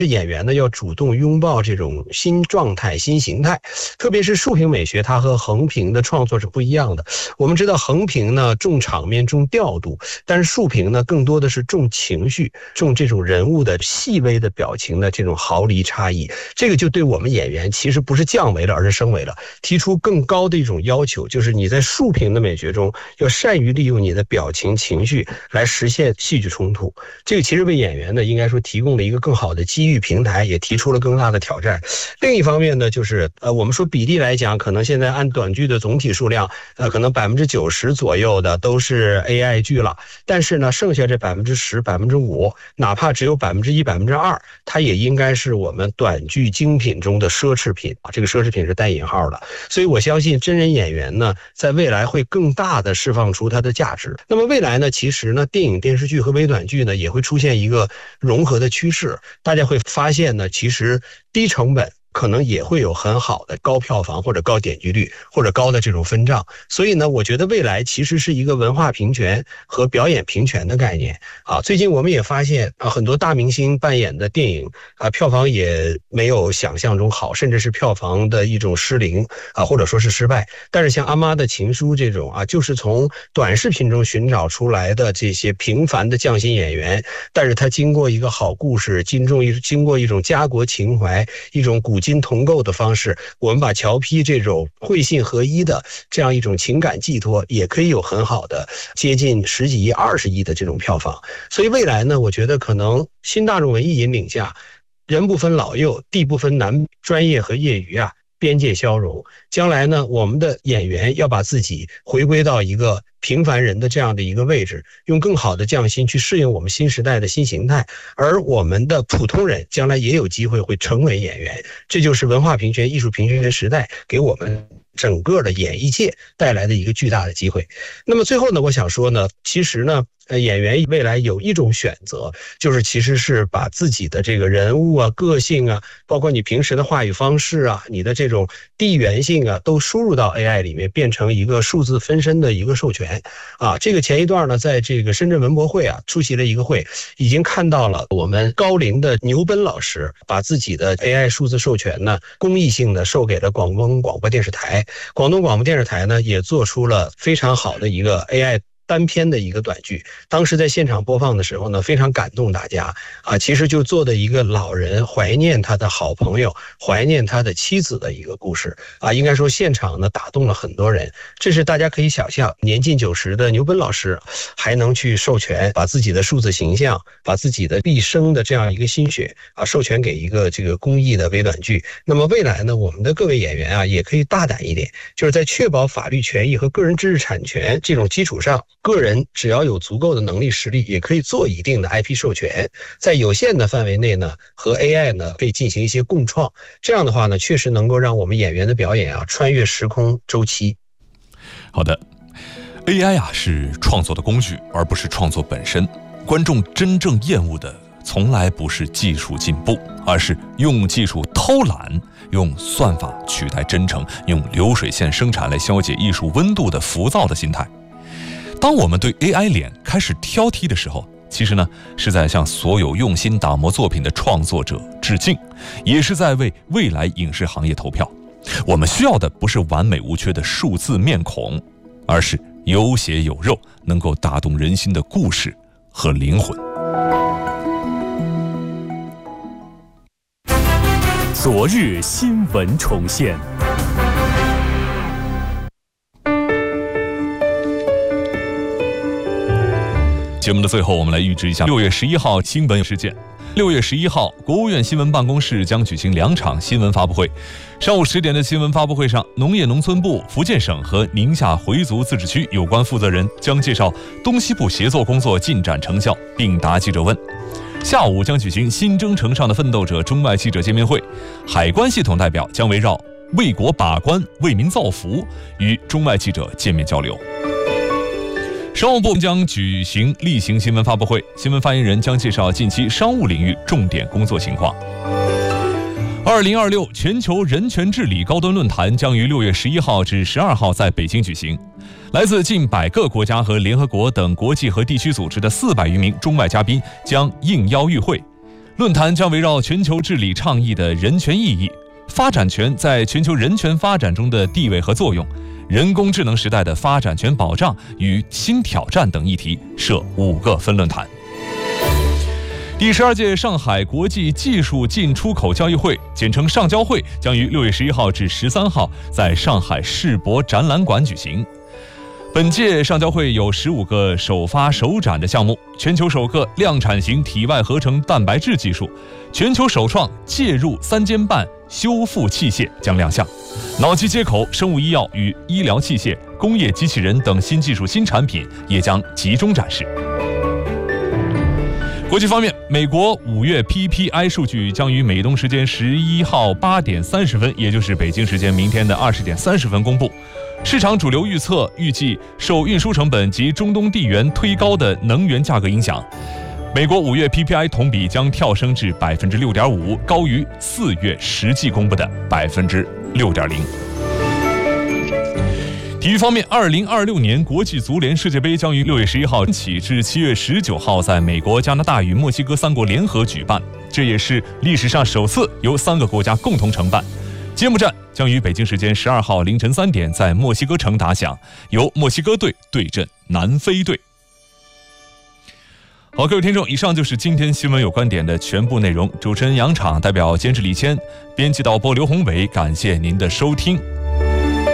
演员呢要主动拥抱这种新状态、新形态，特别是竖屏美学，它和横屏的创作是不一样的。我们知道横屏呢重场面、重调度，但是竖屏呢更多的是重情绪、重这种人物的细微的表情的这种毫厘差异。这个就对我们演员其实不是降维了，而是升维了，提出更高的一种要求，就是你在竖屏的美学中要善于利用你的表情、情绪来实现戏剧冲突。这个其实为演员呢应该说提供了一个更好的机遇平台，也提出了更大的挑战。另一方面呢，就是我们说比例来讲，可能现在按短剧的总体数量，可能90%左右的都是 AI 剧了，但是呢，剩下这10%、5%，哪怕只有1%、2%，它也应该是我们短剧精品中的奢侈品啊。这个奢侈品是带引号的，所以我相信真人演员呢，在未来会更大的释放出它的价值。那么未来呢，其实呢，电影、电视剧和微短剧呢，也会出现一个融合的趋势。大家会发现呢，其实低成本可能也会有很好的高票房或者高点击率或者高的这种分账。所以呢，我觉得未来其实是一个文化平权和表演平权的概念啊。最近我们也发现很多大明星扮演的电影票房也没有想象中好，甚至是票房的一种失灵或者说是失败。但是像阿妈的情书这种就是从短视频中寻找出来的这些平凡的匠心演员，但是他经过一个好故事，经过一种家国情怀，一种古今同构的方式，我们把乔批这种会信合一的这样一种情感寄托，也可以有很好的接近10几亿、20亿的这种票房。所以未来呢，我觉得可能新大众文艺引领下，人不分老幼，地不分男专业和业余边界消融。将来呢，我们的演员要把自己回归到一个平凡人的这样的一个位置，用更好的匠心去适应我们新时代的新形态，而我们的普通人将来也有机会会成为演员。这就是文化平权、艺术平权时代给我们整个的演艺界带来的一个巨大的机会。那么最后呢，我想说呢，其实呢，演员未来有一种选择，就是其实是把自己的这个人物个性包括你平时的话语方式你的这种地缘性都输入到 AI 里面，变成一个数字分身的一个授权这个前一段呢，在这个深圳文博会出席了一个会，已经看到了我们高龄的牛奔老师把自己的 AI 数字授权呢，公益性的授给了广东广播电视台。广东广播电视台呢，也做出了非常好的一个 AI单篇的一个短剧，当时在现场播放的时候呢，非常感动大家其实就做的一个老人怀念他的好朋友，怀念他的妻子的一个故事应该说现场呢打动了很多人。这是大家可以想象，年近90的牛奔老师还能去授权，把自己的数字形象，把自己的毕生的这样一个心血授权给一个这个公益的微短剧。那么未来呢，我们的各位演员也可以大胆一点，就是在确保法律权益和个人知识产权这种基础上，个人只要有足够的能力实力，也可以做一定的 IP 授权，在有限的范围内呢，和 AI 呢可以进行一些共创。这样的话呢，确实能够让我们演员的表演穿越时空周期。 好的， AI 是创作的工具，而不是创作本身。观众真正厌恶的从来不是技术进步，而是用技术偷懒，用算法取代真诚，用流水线生产来消解艺术温度的浮躁的心态。当我们对 AI 脸开始挑剔的时候，其实呢是在向所有用心打磨作品的创作者致敬，也是在为未来影视行业投票。我们需要的不是完美无缺的数字面孔，而是有血有肉，能够打动人心的故事和灵魂。 昨日新闻重现。 节目的最后，我们来预知一下6月11号新闻事件。6月11号，国务院新闻办公室将举行2场新闻发布会。上午10点的新闻发布会上，农业农村部、福建省和宁夏回族自治区有关负责人将介绍东西部协作工作进展成效，并答记者问。下午将举行新征程上的奋斗者中外记者见面会，海关系统代表将围绕为国把关、为民造福与中外记者见面交流。商务部将举行例行新闻发布会，新闻发言人将介绍近期商务领域重点工作情况。2026全球人权治理高端论坛将于6月11号至12号在北京举行，来自近100个国家和联合国等国际和地区组织的400余名中外嘉宾将应邀与会。 论坛将围绕全球治理倡议的人权意义、发展权在全球人权发展中的地位和作用、人工智能时代的发展权保障与新挑战等议题设5个分论坛。第12届上海国际技术进出口交易会，简称上交会，将于6月11号至13号在上海世博展览馆举行。本届上交会有15个首发首展的项目，全球首个量产型体外合成蛋白质技术，全球首创介入3间半修复器械将亮相，脑机接口、生物医药与医疗器械、工业机器人等新技术新产品也将集中展示。国际方面，美国5月 PPI 数据将于美东时间11号8点30分，也就是北京时间明天的20点30分公布。市场主流预计受运输成本及中东地缘推高的能源价格影响，美国5月 PPI 同比将跳升至 6.5%， 高于4月实际公布的 6.0%。体育方面，2026年国际足联世界杯将于6月11号起至7月19号在美国、加拿大与墨西哥3国联合举办，这也是历史上首次由3个国家共同承办。揭幕战将于北京时间12号凌晨3点在墨西哥城打响，由墨西哥队对阵南非队。好，各位听众，以上就是今天新闻有观点的全部内容。主持人杨昶代表监制李谦，编辑导播刘宏伟，感谢您的收听。